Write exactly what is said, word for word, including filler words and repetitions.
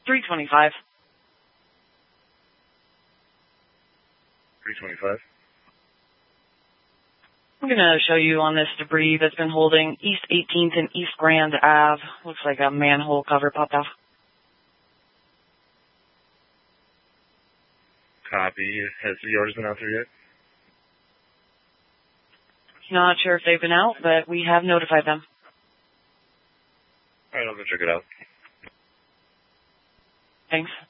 three twenty-five. three twenty-five. I'm going to show you on this debris that's been holding East eighteenth and East Grand Ave. Looks like a manhole cover popped off. Copy. Has the orders been out there yet? Not sure if they've been out, but we have notified them. All right, I'll go check it out. Thanks.